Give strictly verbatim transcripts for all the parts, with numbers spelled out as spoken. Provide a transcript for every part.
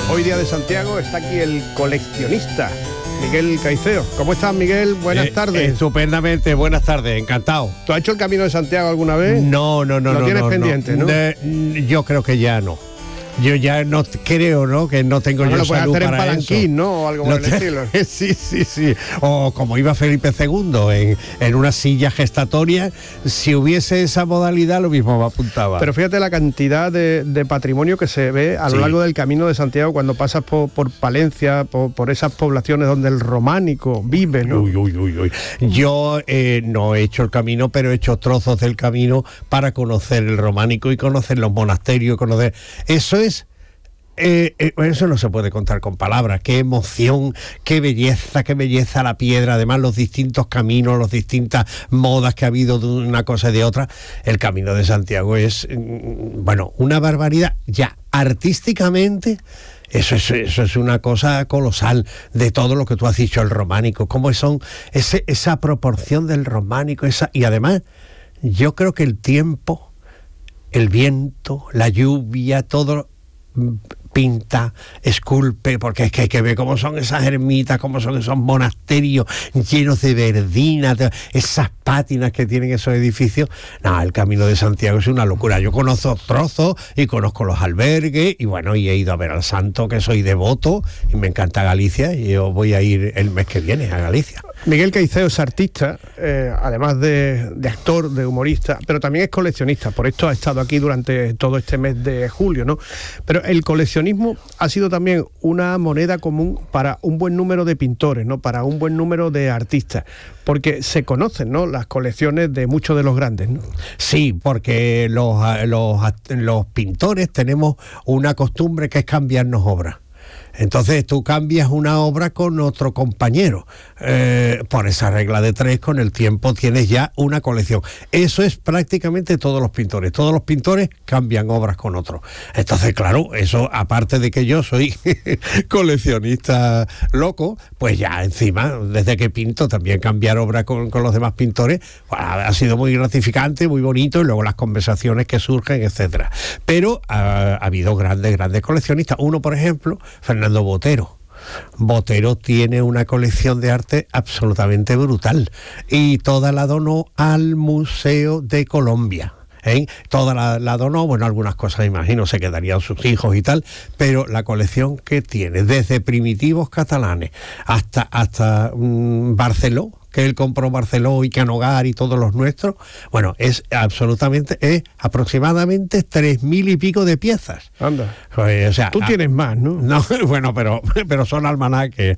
Hoy día de Santiago está aquí el coleccionista Miguel Caicedo. ¿Cómo estás, Miguel? Buenas eh, tardes. Estupendamente, buenas tardes, encantado. ¿Tú has hecho el Camino de Santiago alguna vez? No, no, no, ¿Lo no. tienes no, pendiente, no? no? De, yo creo que ya no. Yo ya no creo, ¿no? Que no tengo no yo lo puedes salud hacer en para palanquín, eso. ¿no? O algo por el estilo. Sí, sí, sí. O como iba Felipe segundo en, en una silla gestatoria, si hubiese esa modalidad, lo mismo me apuntaba. Pero fíjate la cantidad de, de patrimonio que se ve a lo Sí. largo del Camino de Santiago cuando pasas por, por Palencia, por, por esas poblaciones donde el románico vive, ¿no? Uy, uy, uy, uy. Yo eh, no he hecho el camino, pero he hecho trozos del camino para conocer el románico y conocer los monasterios, conocer... Eso es... Eh, eh, eso no se puede contar con palabras. Qué emoción, qué belleza, qué belleza la piedra. Además, los distintos caminos, las distintas modas que ha habido de una cosa y de otra. El Camino de Santiago es, bueno, una barbaridad. Ya artísticamente, eso es, eso es una cosa colosal de todo lo que tú has dicho, el románico. Cómo son ese, esa proporción del románico, esa, y además, yo creo que el tiempo, el viento, la lluvia, todo pinta, esculpe, porque es que hay que ver cómo son esas ermitas, cómo son esos monasterios llenos de verdina, de esas pátinas que tienen esos edificios. No, el Camino de Santiago es una locura. Yo conozco trozos y conozco los albergues y bueno, y he ido a ver al santo, que soy devoto y me encanta Galicia, y yo voy a ir el mes que viene a Galicia. Miguel Caicedo es artista, eh, además de, de actor, de humorista, pero también es coleccionista. Por esto ha estado aquí durante todo este mes de julio, ¿no? Pero el coleccionismo ha sido también una moneda común para un buen número de pintores, ¿no? Para un buen número de artistas, porque se conocen, ¿no?, las colecciones de muchos de los grandes, ¿no? Sí, porque los, los, los pintores tenemos una costumbre que es cambiarnos obras. Entonces tú cambias una obra con otro compañero. Eh, por esa regla de tres, con el tiempo tienes ya una colección. Eso es prácticamente todos los pintores. Todos los pintores cambian obras con otros. Entonces, claro, eso, aparte de que yo soy coleccionista loco, pues ya encima, desde que pinto, también cambiar obra con, con los demás pintores, pues, ha sido muy gratificante, muy bonito, y luego las conversaciones que surgen, etcétera. Pero ha, ha habido grandes, grandes coleccionistas. Uno, por ejemplo, Fernando Botero. Botero tiene una colección de arte absolutamente brutal y toda la donó al Museo de Colombia. ¿Eh? Toda la, la donó, bueno, algunas cosas me imagino se quedarían sus hijos y tal, pero la colección que tiene, desde primitivos catalanes hasta, hasta mmm, Barceló, que él compró Barceló y Canogar y todos los nuestros, bueno, es absolutamente, es aproximadamente tres mil y pico de piezas. Anda. Pues, o sea, tú tienes más, ¿no? No, bueno, pero, pero son almanaques.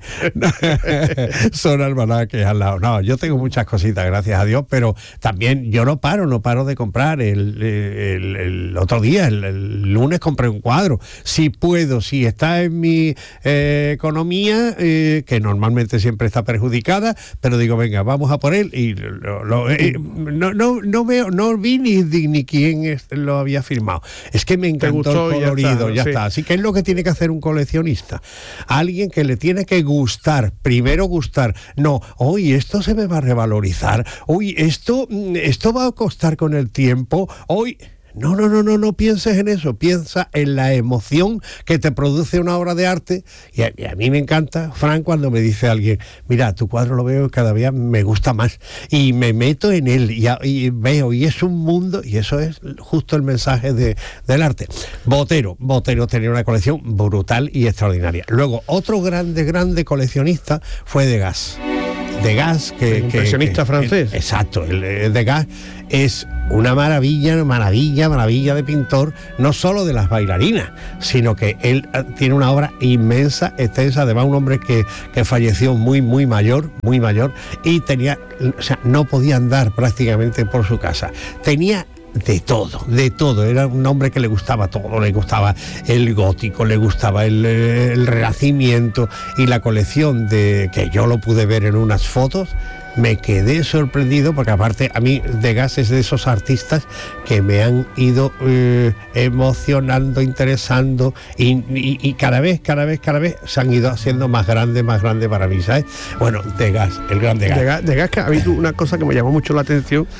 Son almanaques al lado. No, yo tengo muchas cositas, gracias a Dios, pero también yo no paro, no paro de comprar. El, el, el otro día, el, el lunes, compré un cuadro. Si puedo, si está en mi eh, economía, eh, que normalmente siempre está perjudicada, pero digo, venga, vamos a por él, y lo, lo, eh, no, no, no veo, no vi ni, ni quién es, lo había firmado. Es que me encantó el colorido, ya está. Ya sí. está. Así que es lo que tiene que hacer un coleccionista. Alguien que le tiene que gustar, primero gustar. No, hoy esto se me va a revalorizar. Uy, esto, esto va a costar con el tiempo. Hoy... No, no, no, no, no pienses en eso, piensa en la emoción que te produce una obra de arte. Y a, y a mí me encanta, Fran, cuando me dice alguien, mira, tu cuadro lo veo y cada día me gusta más. Y me meto en él y, a, y veo, y es un mundo, y eso es justo el mensaje de, del arte. Botero, Botero tenía una colección brutal y extraordinaria. Luego, otro grande, grande coleccionista fue Degas. Degas, que... El impresionista que, francés. El, exacto, el, el Degas es una maravilla, maravilla, maravilla de pintor, no solo de las bailarinas, sino que él tiene una obra inmensa, extensa, además un hombre que, que falleció muy, muy mayor, muy mayor, y tenía, o sea, no podía andar prácticamente por su casa. Tenía de todo, de todo. Era un hombre que le gustaba todo, le gustaba el gótico, le gustaba el, el renacimiento, y la colección de que yo lo pude ver en unas fotos, me quedé sorprendido, porque aparte a mí Degas es de esos artistas que me han ido eh, emocionando, interesando, y, y, y cada vez, cada vez, cada vez se han ido haciendo más grandes, más grandes para mí, ¿sabes? Bueno, Degas, el gran Degas. Degas, Degas, que ha habido una cosa que me llamó mucho la atención,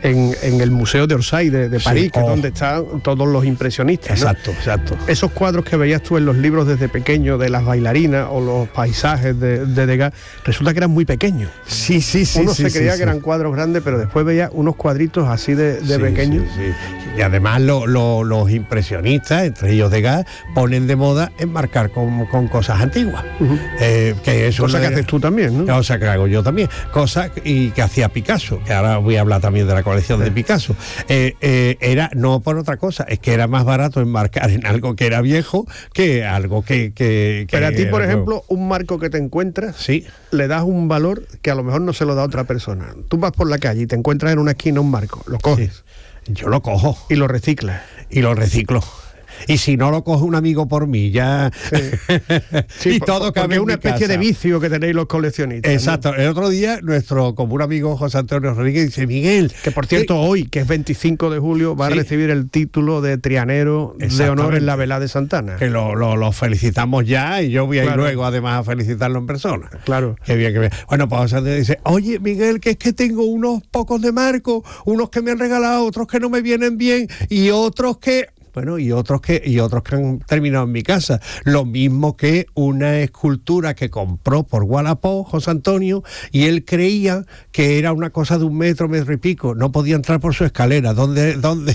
en, en el Museo de Orsay de, de París, sí, que oh. es donde están todos los impresionistas. Exacto, ¿no? exacto. Esos cuadros que veías tú en los libros desde pequeño, de las bailarinas o los paisajes de, de Degas, resulta que eran muy pequeños. Sí, sí, sí. Uno sí, se sí, creía sí. que eran cuadros grandes, pero después veía unos cuadritos así de, de sí, pequeños. Sí, sí. Y además lo, lo, los impresionistas, entre ellos Degas, ponen de moda enmarcar con, con cosas antiguas. Uh-huh. eh, que eso cosa que haces tú también, ¿no? Cosa que hago yo también. Cosa y que hacía Picasso, que ahora voy a hablar también de la colección sí. de Picasso. Eh, eh, era no por otra cosa, es que era más barato enmarcar en algo que era viejo que algo que... que, que Pero a ti, por ejemplo, un marco que te encuentras, sí. le das un valor que a lo mejor no se lo da otra persona. Tú vas por la calle y te encuentras en una esquina un marco, lo coges. Sí. Yo lo cojo. Y lo reciclas. Y lo reciclo. Y si no lo coge un amigo por mí, ya... Sí, sí y por, todo porque es una especie casa. de vicio que tenéis los coleccionistas. Exacto. ¿No? El otro día, nuestro común amigo José Antonio Rodríguez dice, Miguel... Que por cierto, ¿qué? hoy, que es veinticinco de julio, va sí. a recibir el título de trianero de honor en la velada de Santana. Que lo, lo, lo felicitamos ya y yo voy a ir claro. luego, además, a felicitarlo en persona. Claro. Qué bien, qué bien. Bueno, pues José Antonio dice, oye, Miguel, que es que tengo unos pocos de marco, unos que me han regalado, otros que no me vienen bien y otros que... Bueno, y otros que y otros que han terminado en mi casa. Lo mismo que una escultura que compró por Wallapop, José Antonio, y él creía que era una cosa de un metro, metro y pico. No podía entrar por su escalera. ¿Dónde, dónde,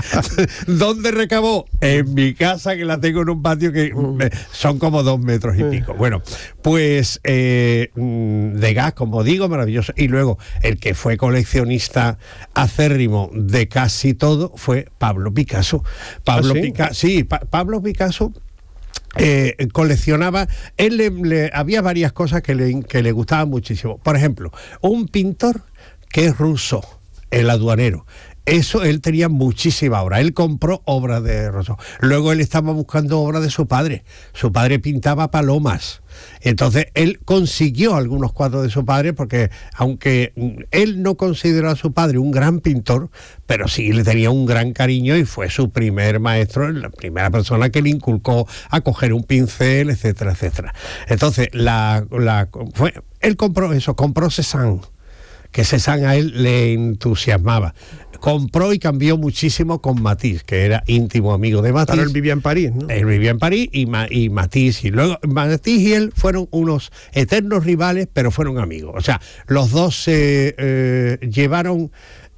¿dónde recabó? En mi casa, que la tengo en un patio que son como dos metros y pico. Bueno, pues eh, Degas, como digo, maravilloso. Y luego, el que fue coleccionista acérrimo de casi todo fue Pablo Picasso. Pablo ¿Ah, sí? Picasso, sí, pa- Pablo Picasso eh, coleccionaba, él le, le, había varias cosas que le, que le gustaban muchísimo. Por ejemplo, un pintor que es Rousseau, el aduanero. Eso, él tenía muchísima obra. Él compró obras de Rousseau. Luego él estaba buscando obras de su padre. Su padre pintaba palomas. Entonces él consiguió algunos cuadros de su padre porque, aunque él no consideró a su padre un gran pintor, pero sí le tenía un gran cariño y fue su primer maestro, la primera persona que le inculcó a coger un pincel, etcétera, etcétera. Entonces, la, la, fue, él compró eso, compró Cézanne, que Cézanne a él le entusiasmaba. Compró y cambió muchísimo con Matisse, que era íntimo amigo de Matisse. Pero él vivía en París, ¿no? Él vivía en París y, Ma, y Matisse. Y luego Matisse y él fueron unos eternos rivales, pero fueron amigos. O sea, los dos se eh, llevaron...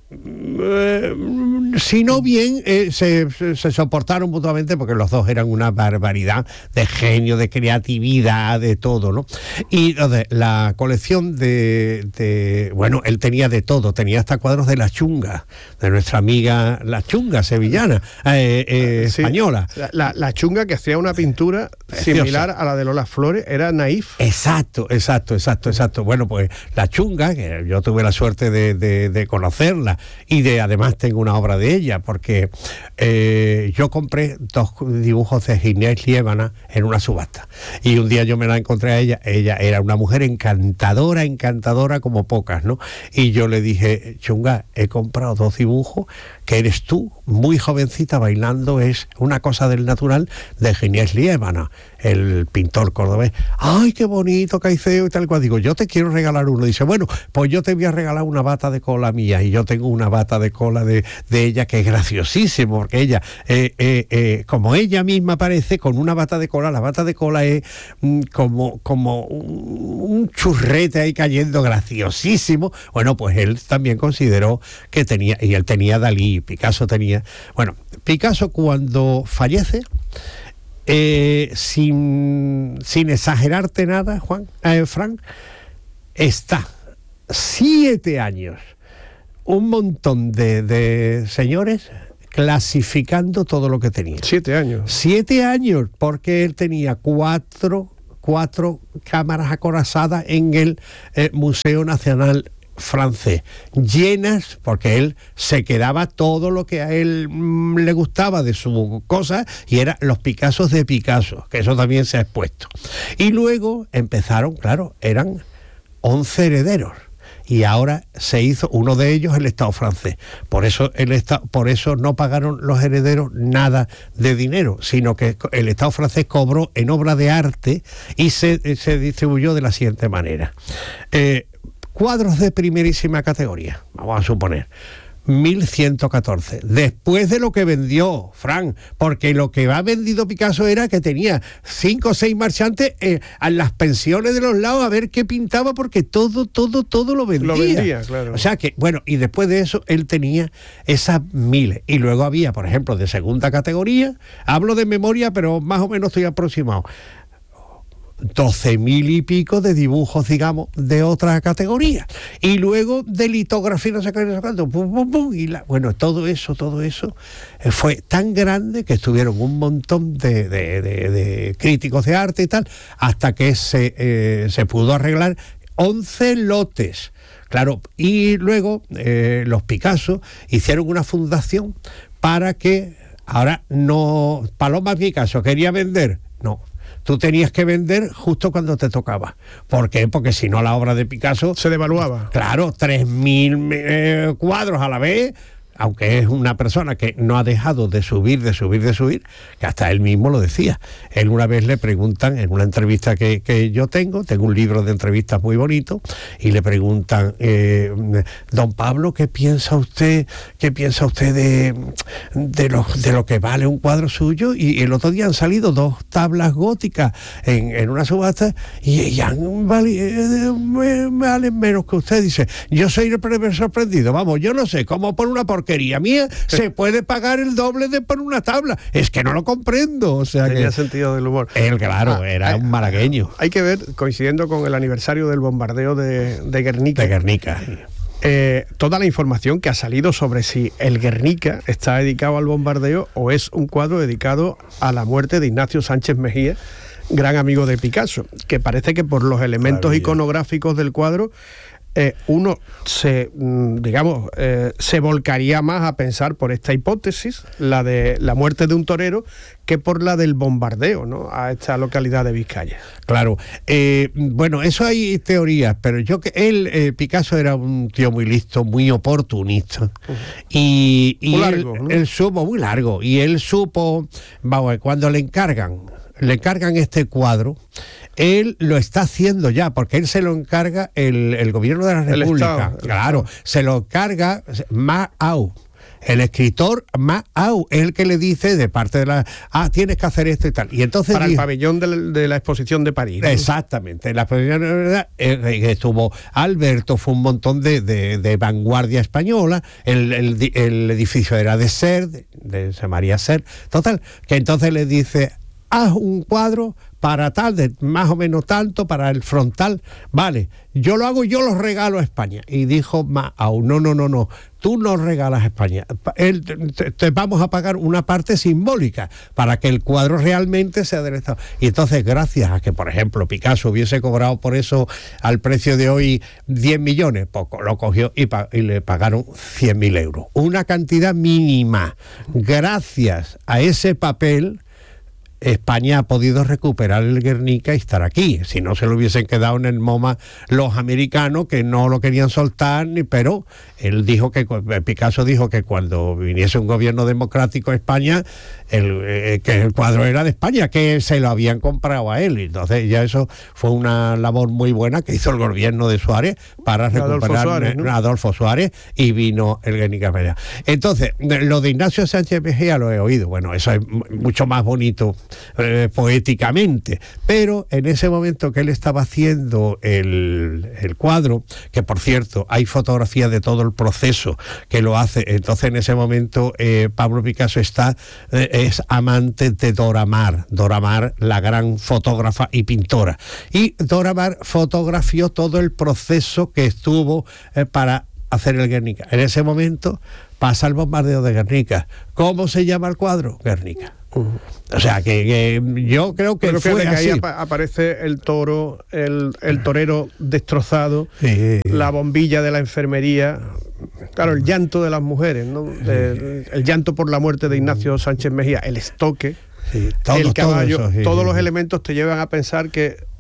Eh, si no bien eh, se, se, se soportaron mutuamente porque los dos eran una barbaridad de genio, de creatividad, de todo, ¿no? Y entonces, la colección de, de bueno, él tenía de todo, tenía hasta cuadros de La Chunga, de nuestra amiga La Chunga sevillana, eh, eh, sí, española. La, la, la Chunga, que hacía una pintura preciosa, similar a la de Lola Flores, era naif. Exacto, exacto, exacto, exacto. Bueno, pues La Chunga, que yo tuve la suerte de, de, de conocerla, y de además tengo una obra de ella porque eh, yo compré dos dibujos de Ginés Liébana en una subasta y un día yo me la encontré a ella. Ella era una mujer encantadora, encantadora como pocas, ¿no? Y yo le dije, Chunga, he comprado dos dibujos que eres tú, muy jovencita, bailando, es una cosa del natural de Ginés Liébana, el pintor cordobés. ¡Ay, qué bonito, Caicedo! Y tal cual. Digo, yo te quiero regalar uno. Dice, bueno, pues yo te voy a regalar una bata de cola mía. Y yo tengo una bata de cola de, de ella que es graciosísimo, porque ella, eh, eh, eh, como ella misma parece, con una bata de cola, la bata de cola es mm, como, como un, un churrete ahí cayendo, graciosísimo. Bueno, pues él también consideró que tenía, y él tenía Dalí, Picasso tenía... Bueno, Picasso cuando fallece... Eh, sin, sin exagerarte nada, Juan, eh, Frank, está siete años, un montón de, de señores clasificando todo lo que tenía. Siete años. Siete años, porque él tenía cuatro, cuatro cámaras acorazadas en el eh, Museo Nacional francés, llenas, porque él se quedaba todo lo que a él mmm, le gustaba de su cosa, y eran los Picassos de Picasso, que eso también se ha expuesto. Y luego empezaron, claro, eran once herederos, y ahora se hizo uno de ellos el Estado francés. Por eso el Estado, por eso no pagaron los herederos nada de dinero, sino que el Estado francés cobró en obra de arte y se, se distribuyó de la siguiente manera. Eh, Cuadros de primerísima categoría, vamos a suponer, mil ciento catorce. Después de lo que vendió, Fran, porque lo que ha vendido Picasso era que tenía cinco o seis marchantes eh, a las pensiones de los lados a ver qué pintaba, porque todo, todo, todo lo vendía. Lo vendía, claro. O sea que, bueno, y después de eso él tenía esas miles. Y luego había, por ejemplo, de segunda categoría, hablo de memoria, pero más o menos estoy aproximado, doce mil y pico de dibujos, digamos, de otra categoría. Y luego de litografía, no sé qué, no sé cuánto, pum, pum, pum, y la, bueno, todo eso, todo eso eh, fue tan grande que estuvieron un montón de, de, de, de críticos de arte y tal, hasta que se, eh, se pudo arreglar once lotes. Claro, y luego eh, los Picasso hicieron una fundación para que, ahora no, Paloma Picasso quería vender, no, tú tenías que vender justo cuando te tocaba. ¿Por qué? Porque si no la obra de Picasso se devaluaba. Claro, tres mil eh, cuadros a la vez, aunque es una persona que no ha dejado de subir, de subir, de subir, que hasta él mismo lo decía. Él una vez le preguntan, en una entrevista que, que yo tengo, tengo un libro de entrevistas muy bonito, y le preguntan, eh, don Pablo, ¿qué piensa usted, qué piensa usted de, de, lo, de lo que vale un cuadro suyo? Y el otro día han salido dos tablas góticas en, en una subasta y, y han vali, eh, me, me valen menos que usted. Dice, yo soy el primer sorprendido, vamos, yo no sé cómo por una porquería mía se puede pagar el doble de por una tabla. Es que no lo comprendo. O sea, tenía que sentido del humor. Él, claro, ah, era hay, un malagueño. Hay que ver, coincidiendo con el aniversario del bombardeo de, de Guernica. De Guernica. Eh, toda la información que ha salido sobre si el Guernica está dedicado al bombardeo o es un cuadro dedicado a la muerte de Ignacio Sánchez Mejía, gran amigo de Picasso, que parece que por los elementos Maravilla. iconográficos del cuadro Eh, uno se, digamos, eh, se volcaría más a pensar por esta hipótesis, la de la muerte de un torero, que por la del bombardeo, ¿no?, a esta localidad de Vizcaya. Claro. Eh, bueno, eso hay teorías, pero yo que él, eh, Picasso era un tío muy listo, muy oportunista. Uh-huh. Y, y muy largo, él, ¿no? él supo, muy largo, y él supo, vamos, cuando le encargan, le encargan este cuadro, él lo está haciendo ya, porque él se lo encarga el, el gobierno de la República. El claro, Estado. Se lo encarga Ma Au. El escritor Ma Au es el que le dice de parte de la... Ah, tienes que hacer esto y tal. Y entonces para dijo, el pabellón de la, de la exposición de París, ¿no? Exactamente. En la exposición eh, estuvo Alberto, fue un montón de, de, de vanguardia española. El, el, el edificio era de Ser, de, de José María Ser. Total, que entonces le dice, haz un cuadro para tal, de más o menos tanto, para el frontal, vale, yo lo hago, yo lo regalo a España. Y dijo Maau, no, no, no, no, tú no regalas a España, el, te, te vamos a pagar una parte simbólica para que el cuadro realmente sea del Estado. Y entonces, gracias a que, por ejemplo, Picasso hubiese cobrado por eso al precio de hoy diez millones, pues lo cogió y, pa- y le pagaron cien mil euros, una cantidad mínima. Gracias a ese papel, España ha podido recuperar el Guernica y estar aquí. Si no, se lo hubiesen quedado en el MoMA los americanos, que no lo querían soltar, ni, pero él dijo que, Picasso dijo que cuando viniese un gobierno democrático a España, el, eh, que el cuadro era de España, que se lo habían comprado a él. Entonces ya eso fue una labor muy buena que hizo el gobierno de Suárez para recuperar Adolfo Suárez, ¿no? Adolfo Suárez, y vino el Guernica para allá. Entonces, lo de Ignacio Sánchez Mejía lo he oído. Bueno, eso es mucho más bonito Eh, poéticamente, pero en ese momento que él estaba haciendo el, el cuadro, que por cierto hay fotografías de todo el proceso que lo hace, entonces en ese momento eh, Pablo Picasso está eh, es amante de Dora Maar, Dora Maar, la gran fotógrafa y pintora, y Dora Maar fotografió todo el proceso que estuvo eh, para hacer el Guernica. En ese momento pasa el bombardeo de Guernica. ¿Cómo se llama el cuadro? Guernica. Uh-huh. O sea, que, que yo creo que Pero fue que así. ahí ap- aparece el toro, el, el torero destrozado, sí. La bombilla de la enfermería, claro, el llanto de las mujeres, ¿no? De, el llanto por la muerte de Ignacio Sánchez Mejía, el estoque, sí, todo, el caballo, todo eso, sí, todos sí, los sí. elementos te llevan a pensar que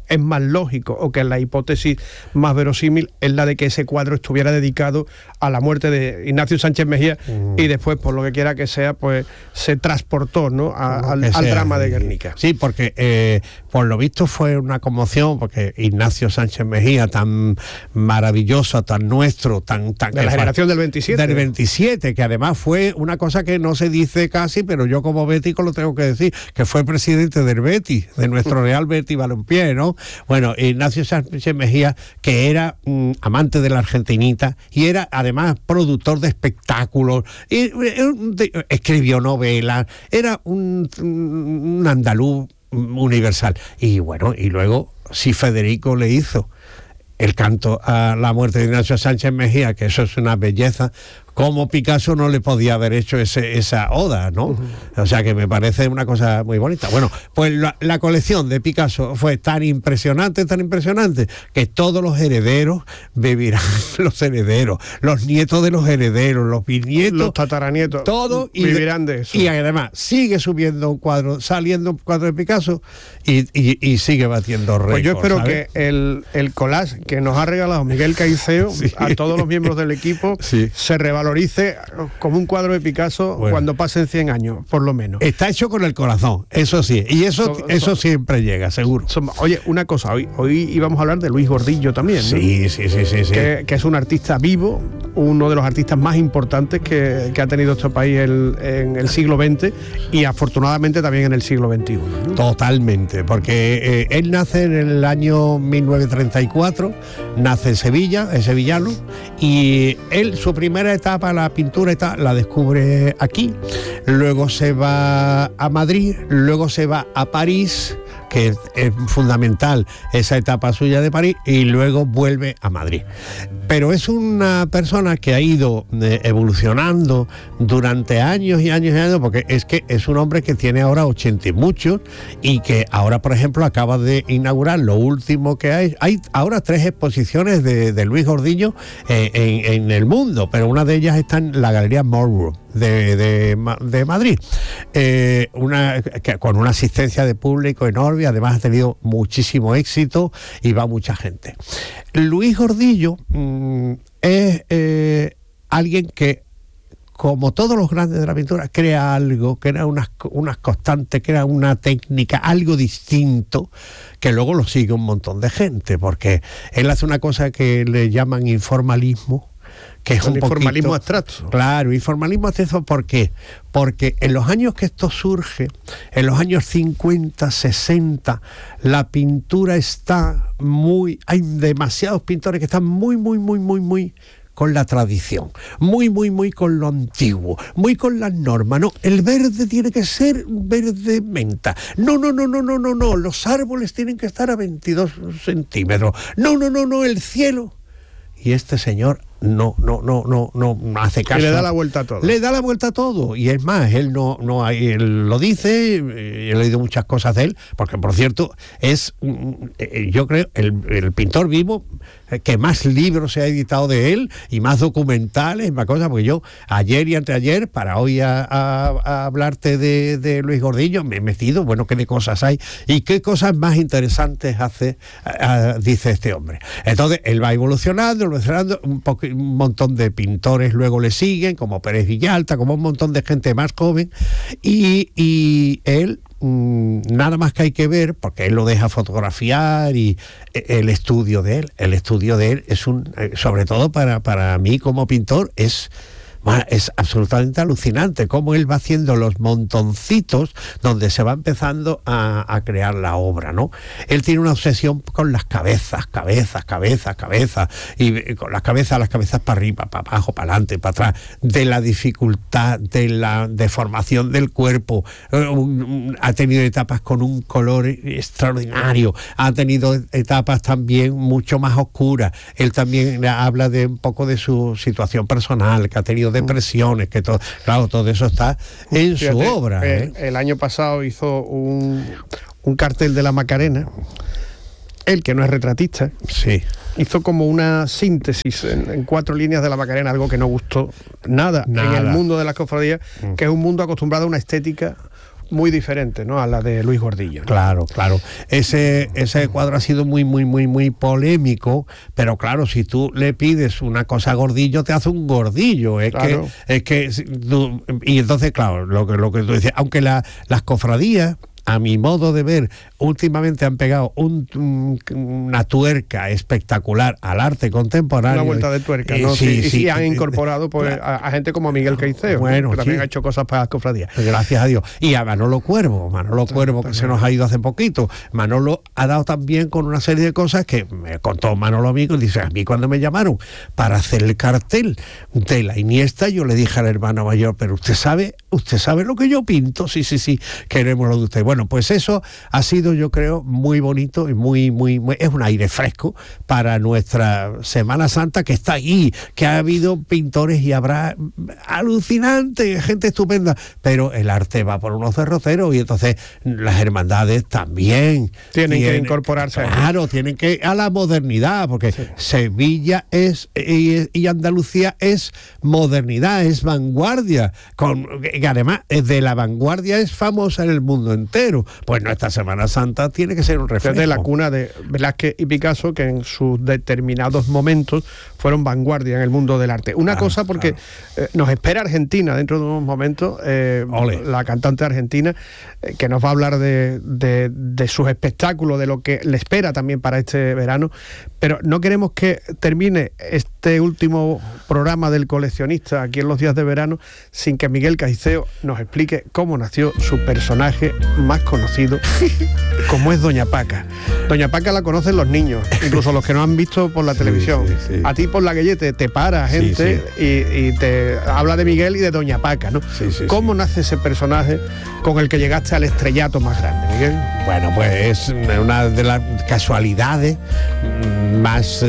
es más lógico, o que la hipótesis más verosímil es la de que ese cuadro estuviera dedicado a la muerte de Ignacio Sánchez Mejía mm. y después, por lo que quiera que sea, pues se transportó, ¿no?, a, al, al drama de Guernica. Sí, porque eh, por lo visto fue una conmoción, porque Ignacio Sánchez Mejía, tan maravilloso, tan nuestro, tan... tan de la generación del veintisiete. Del veintisiete, que además fue una cosa que no se dice casi, pero yo como bético lo tengo que decir, que fue presidente del Betis, de nuestro Real Betis Balompié, ¿no? Bueno, Ignacio Sánchez Mejía, que era mm, amante de la argentinita y era además productor de espectáculos, y, de, escribió novelas, era un, un andaluz universal. Y bueno, y luego si Federico le hizo el canto a la muerte de Ignacio Sánchez Mejía, que eso es una belleza, como Picasso no le podía haber hecho ese, esa oda, ¿no? Uh-huh. O sea que me parece una cosa muy bonita. Bueno, pues la, la colección de Picasso fue tan impresionante, tan impresionante, que todos los herederos vivirán, los herederos, los nietos de los herederos, los bisnietos, los tataranietos, todos vivirán de eso. Y además sigue subiendo un cuadro, saliendo un cuadro de Picasso y, y, y sigue batiendo récords. Pues yo espero, ¿sabes?, que el, el collage que nos ha regalado Miguel Caiceo, sí, a todos los miembros del equipo, sí, se revalorice como un cuadro de Picasso, bueno, cuando pasen cien años, por lo menos. Está hecho con el corazón, eso sí, y eso, so, eso so, siempre llega, seguro. So, oye, una cosa, hoy, hoy íbamos a hablar de Luis Gordillo también, ¿no? Sí, sí, sí, sí, sí. Que, que es un artista vivo, uno de los artistas más importantes que, que ha tenido este país el, en el siglo veinte y afortunadamente también en el siglo veintiuno, ¿no? Totalmente, porque eh, él nace en el año mil novecientos treinta y cuatro, nace en Sevilla, es sevillano, y él, su primera etapa, la pintura eta, la descubre aquí, luego se va a Madrid, luego se va a París, que es, es fundamental esa etapa suya de París, y luego vuelve a Madrid. Pero es una persona que ha ido eh, evolucionando durante años y años y años, porque es que es un hombre que tiene ahora ochenta y muchos, y que ahora, por ejemplo, acaba de inaugurar lo último que hay. Hay ahora tres exposiciones de, de Luis Gordillo eh, en, en el mundo, pero una de ellas está en la Galería Marlborough de, de, de Madrid, eh, una, que, con una asistencia de público enorme. Además ha tenido muchísimo éxito y va mucha gente. Luis Gordillo mmm, es eh, alguien que, como todos los grandes de la pintura, crea algo, crea unas, unas constantes, crea una técnica, algo distinto, que luego lo sigue un montón de gente, porque él hace una cosa que le llaman informalismo, que es un informalismo poquito, abstracto. Claro, informalismo abstracto, ¿por qué? Porque en los años que esto surge, en los años cincuenta, sesenta, la pintura está muy... Hay demasiados pintores que están muy, muy, muy, muy, muy con la tradición, muy, muy, muy con lo antiguo, muy con las normas. No, el verde tiene que ser verde menta. No, no, no, no, no, no, no. Los árboles tienen que estar a veintidós centímetros. No, no, no, no, el cielo. Y este señor no, no, no, no, no hace caso. Y le da la vuelta a todo. Le da la vuelta a todo. Y es más, él no, no hay, él lo dice, he leído muchas cosas de él, porque por cierto, es, yo creo, el, el pintor vivo que más libros se ha editado de él, y más documentales, y más cosas, porque yo ayer y anteayer, para hoy a, a, a hablarte de, de Luis Gordillo, me he metido, bueno, qué de cosas hay, y qué cosas más interesantes hace, a, a, dice este hombre. Entonces, él va evolucionando, evolucionando, un poco, un montón de pintores luego le siguen, como Pérez Villalta, como un montón de gente más joven, y, y él, mmm, nada más que hay que ver, porque él lo deja fotografiar, y el estudio de él, el estudio de él es un, sobre todo para, para mí como pintor, es... Bueno, es absolutamente alucinante cómo él va haciendo los montoncitos donde se va empezando a, a crear la obra, ¿no? Él tiene una obsesión con las cabezas, cabezas, cabezas, cabezas, y con las cabezas, las cabezas para arriba, para abajo, para adelante, para atrás, de la dificultad, de la deformación del cuerpo. Ha tenido etapas con un color extraordinario, ha tenido etapas también mucho más oscuras. Él también habla de un poco de su situación personal, que ha tenido depresiones, que todo, claro, todo eso está en Fíjate, su obra. ¿eh? El, el año pasado hizo un, un cartel de la Macarena, él que no es retratista, sí, hizo como una síntesis en, en cuatro líneas de la Macarena, algo que no gustó nada, nada. en el mundo de las cofradías, mm. que es un mundo acostumbrado a una estética muy diferente, ¿no?, a la de Luis Gordillo, ¿no? Claro, claro. Ese, ese cuadro ha sido muy, muy, muy, muy polémico, pero claro, si tú le pides una cosa a Gordillo, te hace un Gordillo. Es claro. que, es que tú, y entonces, claro, lo que, lo que tú decías, aunque la, las cofradías, a mi modo de ver, últimamente han pegado un, un, una tuerca espectacular al arte contemporáneo. Una vuelta de tuerca, eh, ¿no? Sí, sí, sí, y sí, sí, han eh, incorporado pues, claro. a, a gente como Miguel Caicedo, bueno, que también sí. ha hecho cosas para las cofradías. Gracias a Dios. Y a Manolo Cuervo, Manolo Cuervo, que se nos ha ido hace poquito. Manolo ha dado también con una serie de cosas que me contó Manolo amigo, y dice, a mí cuando me llamaron para hacer el cartel de la Iniesta, yo le dije al hermano mayor, pero usted sabe, usted sabe lo que yo pinto, sí, sí, sí, queremos lo de usted. Bueno, pues eso ha sido, yo creo, muy bonito y muy, muy, muy, es un aire fresco para nuestra Semana Santa, que está ahí, que ha habido pintores y habrá alucinante, gente estupenda, pero el arte va por unos derroteros y entonces las hermandades también tienen, tienen que incorporarse. Claro, tienen que a la modernidad, porque sí. Sevilla es y, y Andalucía es modernidad, es vanguardia, con, que además de la vanguardia es famosa en el mundo entero. Pues nuestra Semana Santa tiene que ser un reflejo. Desde la cuna de Velázquez y Picasso, que en sus determinados momentos fueron vanguardia en el mundo del arte. Una claro, cosa, porque claro. eh, nos espera Argentina dentro de unos momentos, eh, la cantante argentina, eh, que nos va a hablar de, de, de sus espectáculos, de lo que le espera también para este verano, pero no queremos que termine este último programa del coleccionista aquí en los días de verano sin que Miguel Caicedo nos explique cómo nació su personaje más conocido, como es Doña Paca. Doña Paca la conocen los niños, incluso los que no han visto por la sí, televisión. Sí, sí. A ti por la calle te, te para gente sí, sí. Y, y te habla de Miguel y de Doña Paca, ¿no? Sí, sí, ¿Cómo sí. nace ese personaje con el que llegaste al estrellato más grande, Miguel? Bueno, pues es una de las casualidades más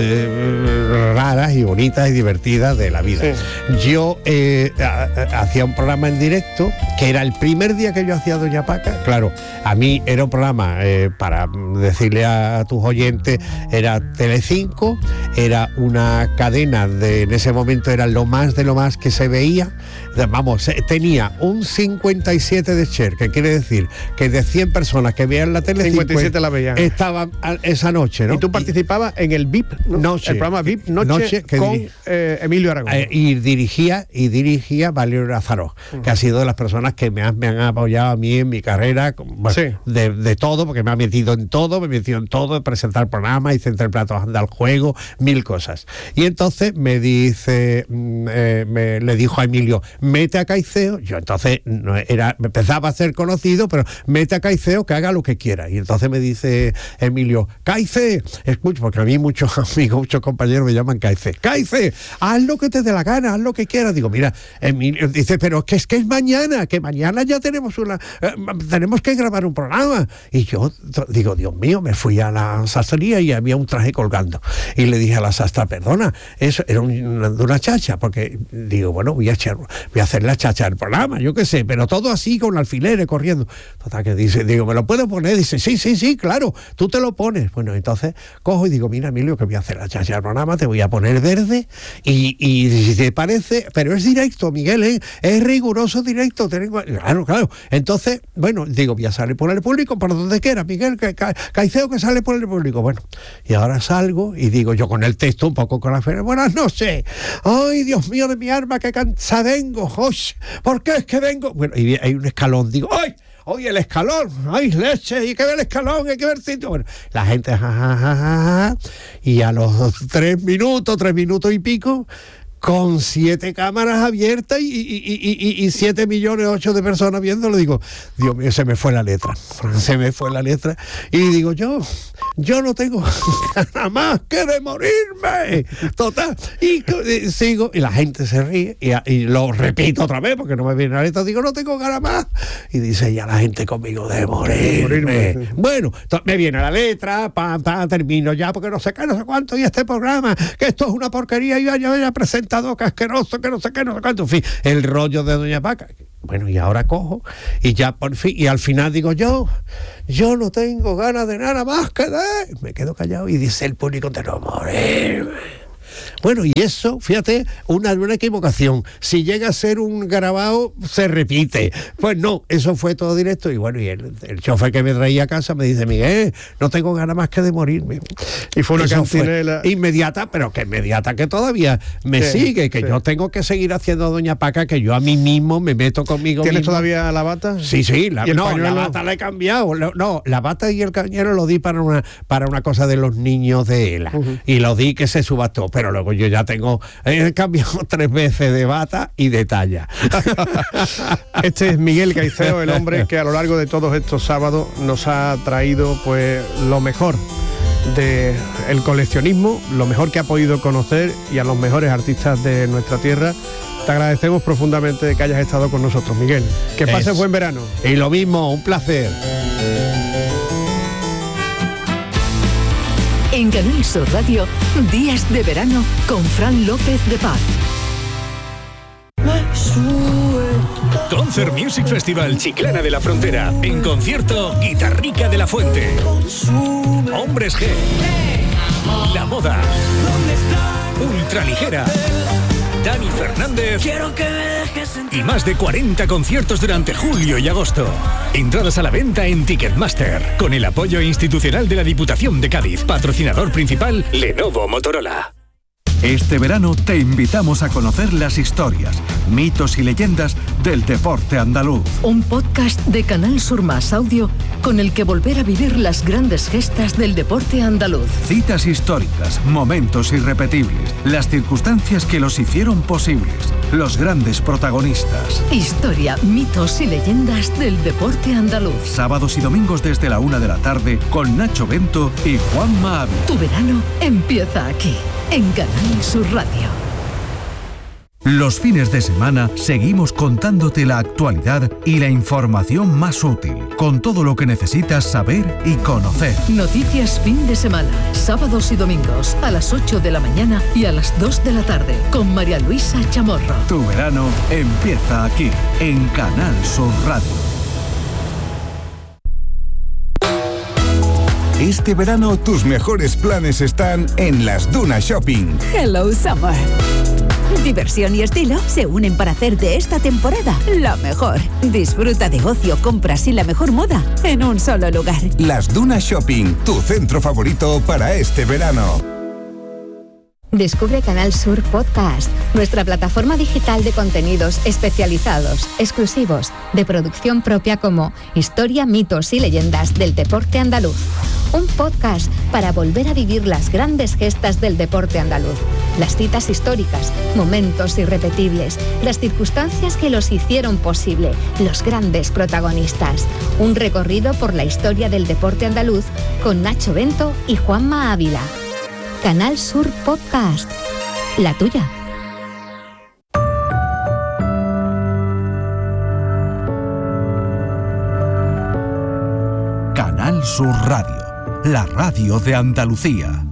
eh, raras y bonitas y divertidas de la vida. Sí. Yo eh, hacía un programa en directo, que era el primer día que yo hacía Doña Paca. Claro, a mí era un programa, eh, para decirle a, a tus oyentes, era Telecinco, era una cadena de, en ese momento era lo más de lo más que se veía. Vamos, tenía un cincuenta y siete de share, que quiere decir que de cien personas que veían la tele, cincuenta y siete la veían. Estaban esa noche, ¿no? Y tú participabas y, en el V I P, ¿no? Noche, el programa V I P Noche, noche que con diri- eh, Emilio Aragón. Eh, y dirigía y dirigía Valerio Lázaro, uh-huh. que ha sido de las personas que me han, me han apoyado a mí en mi carrera, bueno, sí. de, de todo, porque me ha metido en todo, me ha metido en todo, de presentar programas, hice entre platos anda al juego, mil cosas. Y entonces me dice, eh, me, le dijo a Emilio, mete a Caicedo. Yo entonces no era, empezaba a ser conocido, pero mete a Caicedo que haga lo que quiera. Y entonces me dice Emilio, Caice, escucha, porque a mí muchos amigos, muchos compañeros me llaman Caice, Caice, haz lo que te dé la gana, haz lo que quieras. Digo, mira, Emilio dice, pero que es que es mañana, que mañana ya tenemos una, eh, tenemos que grabar un programa. Y yo digo, Dios mío, me fui a la sastrería y había un traje colgando. Y le dije a la sastra, perdona, eso era una, una chacha, porque digo, bueno, voy a echar, voy a hacer la chacha del programa, yo qué sé, pero todo así con alfileres corriendo. Total, que dice, digo, ¿me lo puedo poner? Dice, sí, sí, sí, claro, tú te lo pones. Bueno, entonces cojo y digo, mira, Emilio, que voy a hacer la chacha del programa, te voy a poner verde y, y si te parece, pero es directo, Miguel, ¿eh? Es riguroso directo. Tengo, claro, claro. Entonces, bueno, digo, voy a salir por el público, por donde quiera, Miguel, que, que, Caicedo que sale por el público. Bueno, y ahora salgo y digo yo con el texto, un poco con la fe, buenas noches, ay, Dios mío de mi alma, qué cansada vengo, ¡Josh! ¿Por qué es que vengo? Bueno, y hay un escalón, digo, ¡ay! Oye, el escalón, ¡ay, leche! Hay que ver el escalón, hay que ver el sitio. Bueno, la gente, ja, ja, ja, ja, ja, y a los tres minutos, tres minutos y pico, con siete cámaras abiertas y, y, y, y, y siete millones ocho de personas viéndolo, digo, Dios mío, se me fue la letra, se me fue la letra, y digo, yo, yo no tengo nada más que de morirme, total, y, y sigo, y la gente se ríe, y, y lo repito otra vez, porque no me viene la letra, digo, no tengo ganas más, y dice ya la gente conmigo, de morirme, morirme sí. Bueno, me viene la letra, pam, pam, termino ya, porque no sé qué, no sé cuánto, y este programa, que esto es una porquería, y ya ya presento que asqueroso, que no sé qué, no sé cuánto, en fin, el rollo de Doña Paca. Bueno, y ahora cojo, y ya por fin, y al final digo yo, yo no tengo ganas de nada más que de... Me quedo callado y dice el público de no morirme. Bueno, y eso, fíjate, una, una equivocación. Si llega a ser un grabado, se repite. Pues no, eso fue todo directo. Y bueno, y el, el chofer que me traía a casa me dice, Miguel, no tengo ganas más que de morirme. Y fue una eso cantinela fue inmediata, pero que inmediata que todavía me sí, sigue, que sí. yo tengo que seguir haciendo Doña Paca, que yo a mí mismo me meto conmigo ¿Tienes mismo. todavía la bata? Sí, sí, la, ¿Y el no, pañuelo? la bata la he cambiado. La- No, la bata y el cañero lo di para una, para una cosa de los niños de ELA. Uh-huh. Y lo di que se subastó, pero luego yo ya tengo, he cambiado tres veces de bata y de talla. Este es Miguel Caicedo, el hombre que a lo largo de todos estos sábados nos ha traído pues lo mejor de el coleccionismo, lo mejor que ha podido conocer y a los mejores artistas de nuestra tierra. Te agradecemos profundamente que hayas estado con nosotros, Miguel. Que pases Es- buen verano. Y lo mismo, un placer. En Canal Sur Radio, Días de Verano con Fran López de Paz. Concert Music Festival Chiclana de la Frontera. En concierto, Guitarrica de la Fuente. Hombres G. La Moda. Ultraligera. Dani Fernández. Y más de cuarenta conciertos durante julio y agosto. Entradas a la venta en Ticketmaster. Con el apoyo institucional de la Diputación de Cádiz. Patrocinador principal, Lenovo Motorola. Este verano te invitamos a conocer las historias, mitos y leyendas del deporte andaluz. Un podcast de Canal Sur Más Audio con el que volver a vivir las grandes gestas del deporte andaluz. Citas históricas, momentos irrepetibles, las circunstancias que los hicieron posibles, los grandes protagonistas. Historia, mitos y leyendas del deporte andaluz. Sábados y domingos desde la una de la tarde con Nacho Bento y Juanma Ávila. Tu verano empieza aquí, en Canal Sur Radio. Los fines de semana seguimos contándote la actualidad y la información más útil, con todo lo que necesitas saber y conocer. Noticias fin de semana, sábados y domingos, a las ocho de la mañana y a las dos de la tarde, con María Luisa Chamorro. Tu verano empieza aquí, en Canal Sur Radio. Este verano tus mejores planes están en Las Dunas Shopping. Hello Summer. Diversión y estilo se unen para hacer de esta temporada la mejor. Disfruta de ocio, compras y la mejor moda en un solo lugar. Las Dunas Shopping, tu centro favorito para este verano. Descubre Canal Sur Podcast, nuestra plataforma digital de contenidos especializados, exclusivos, de producción propia como Historia, mitos y leyendas del deporte andaluz. Un podcast para volver a vivir las grandes gestas del deporte andaluz, las citas históricas, momentos irrepetibles, las circunstancias que los hicieron posible, los grandes protagonistas. Un recorrido por la historia del deporte andaluz con Nacho Bento y Juanma Ávila. Canal Sur Podcast, la tuya. Canal Sur Radio, la radio de Andalucía.